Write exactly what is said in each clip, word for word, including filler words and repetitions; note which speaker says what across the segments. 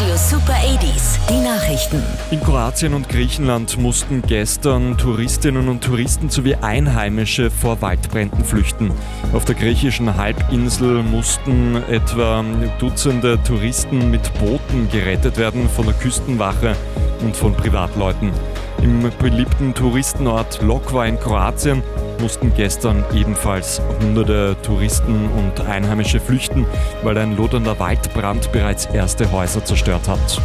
Speaker 1: Radio Super achtziger, die Nachrichten.
Speaker 2: In Kroatien und Griechenland mussten gestern Touristinnen und Touristen sowie Einheimische vor Waldbränden flüchten. Auf der griechischen Halbinsel mussten etwa Dutzende Touristen mit Booten gerettet werden von der Küstenwache und von Privatleuten. Im beliebten Touristenort Lokva in Kroatien mussten gestern ebenfalls hunderte Touristen und Einheimische flüchten, weil ein lodernder Waldbrand bereits erste Häuser zerstört hat.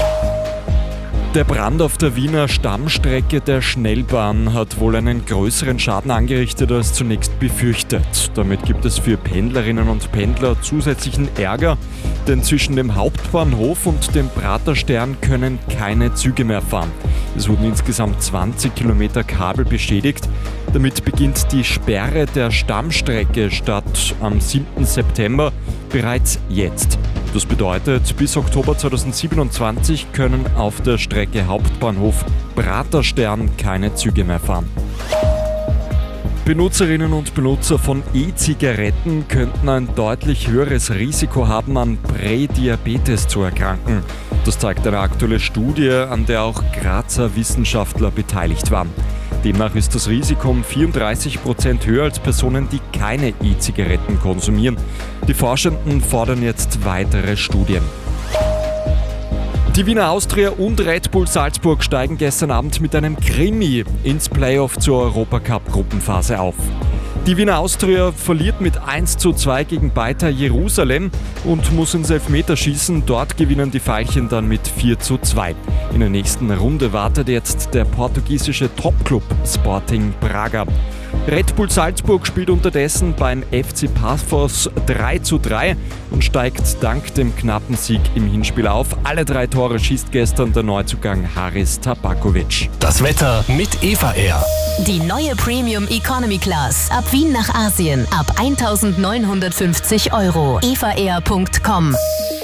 Speaker 2: Der Brand auf der Wiener Stammstrecke der Schnellbahn hat wohl einen größeren Schaden angerichtet als zunächst befürchtet. Damit gibt es für Pendlerinnen und Pendler zusätzlichen Ärger, denn zwischen dem Hauptbahnhof und dem Praterstern können keine Züge mehr fahren. Es wurden insgesamt zwanzig Kilometer Kabel beschädigt. Damit beginnt die Sperre der Stammstrecke statt am siebten September bereits jetzt. Das bedeutet, bis Oktober zweitausendsiebenundzwanzig können auf der Strecke Hauptbahnhof Praterstern keine Züge mehr fahren. Benutzerinnen und Benutzer von E-Zigaretten könnten ein deutlich höheres Risiko haben, an Prädiabetes zu erkranken. Das zeigt eine aktuelle Studie, an der auch Grazer Wissenschaftler beteiligt waren. Demnach ist das Risiko um vierunddreißig Prozent höher als Personen, die keine E-Zigaretten konsumieren. Die Forschenden fordern jetzt weitere Studien. Die Wiener Austria und Red Bull Salzburg steigen gestern Abend mit einem Krimi ins Playoff zur Europacup-Gruppenphase auf. Die Wiener Austria verliert mit eins zu zwei gegen Beitar Jerusalem und muss ins Elfmeterschießen. Dort gewinnen die Veilchen dann mit vier zu zwei. In der nächsten Runde wartet jetzt der portugiesische Topclub Sporting Braga. Red Bull Salzburg spielt unterdessen beim F C Paphos drei zu drei und steigt dank dem knappen Sieg im Hinspiel auf. Alle drei Tore schießt gestern der Neuzugang Haris Tabakovic.
Speaker 3: Das Wetter mit Eva Air.
Speaker 1: Die neue Premium Economy Class. Ab Wien nach Asien. Ab eintausendneunhundertfünfzig Euro. eva air punkt com.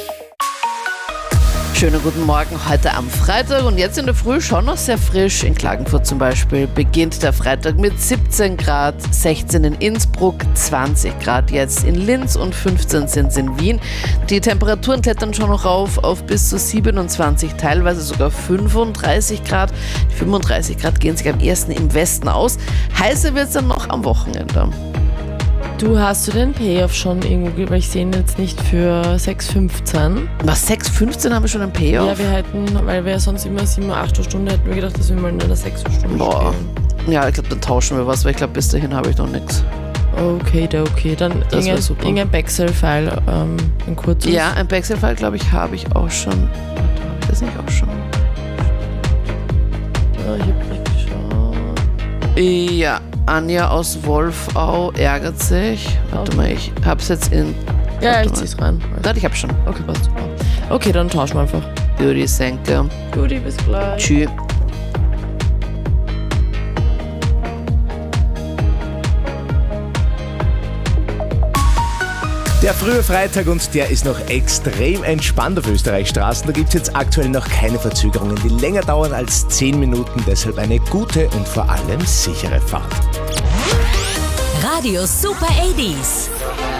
Speaker 4: Schönen guten Morgen heute am Freitag und jetzt in der Früh schon noch sehr frisch. In Klagenfurt zum Beispiel beginnt der Freitag mit siebzehn Grad, sechzehn in Innsbruck, zwanzig Grad jetzt in Linz und fünfzehn sind es in Wien. Die Temperaturen klettern schon noch rauf auf bis zu siebenundzwanzig, teilweise sogar fünfunddreißig Grad. Die fünfunddreißig Grad gehen sich am ersten im Westen aus. Heißer wird es dann noch am Wochenende.
Speaker 5: Du, hast du den Payoff schon irgendwo, weil ich sehe ihn jetzt nicht für sechs fünfzehn.
Speaker 4: Was, sechs fünfzehn haben wir schon einen Payoff?
Speaker 5: Ja, wir hätten, weil wir ja sonst immer sieben Uhr, acht Uhr Stunde hätten wir gedacht, dass wir mal in einer sechs Uhr Stunde
Speaker 4: Boah.
Speaker 5: spielen.
Speaker 4: Ja, ich glaube, dann tauschen wir was, weil ich glaube, bis dahin habe ich noch nichts.
Speaker 5: Okay, da okay. Dann
Speaker 4: Das wär
Speaker 5: irgendein,
Speaker 4: super.
Speaker 5: irgendein Excel-File, ähm, ein kurzes.
Speaker 4: Ja, ein Excel-File, glaube ich, habe ich auch schon. Warte, habe ich das nicht auch schon?
Speaker 5: Ja, ich habe nicht geschaut.
Speaker 4: Ja, Anja aus Wolfau ärgert sich. Warte mal, ich hab's jetzt in...
Speaker 5: Ja,
Speaker 4: Warte
Speaker 5: ich
Speaker 4: mal.
Speaker 5: zieh's rein.
Speaker 4: Warte, ich hab's schon.
Speaker 5: Okay, passt. Okay, dann tauschen wir einfach.
Speaker 4: Judy Senke.
Speaker 5: Guti, bis gleich.
Speaker 4: Tschüss.
Speaker 3: Der frühe Freitag und der ist noch extrem entspannt auf Österreichs Straßen. Da gibt es jetzt aktuell noch keine Verzögerungen, die länger dauern als zehn Minuten. Deshalb eine gute und vor allem sichere Fahrt.
Speaker 1: Radio Super achtziger.